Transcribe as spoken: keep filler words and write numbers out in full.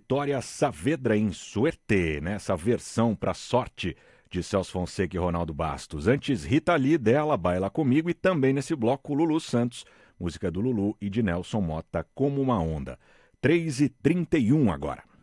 Vitória Saavedra em Suerte, né? Essa versão para sorte de Celso Fonseca e Ronaldo Bastos. Antes, Rita Lee, dela, Baila Comigo, e também nesse bloco, Lulu Santos, música do Lulu e de Nelson Motta, Como uma Onda. três e trinta e um agora.